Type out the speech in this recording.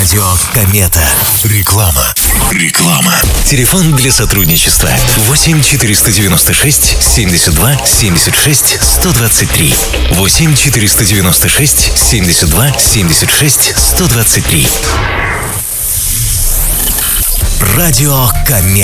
Радио Комета. Реклама. Телефон для сотрудничества 8 496 72 76 123. 8 496 72 76 123. Радио Комета.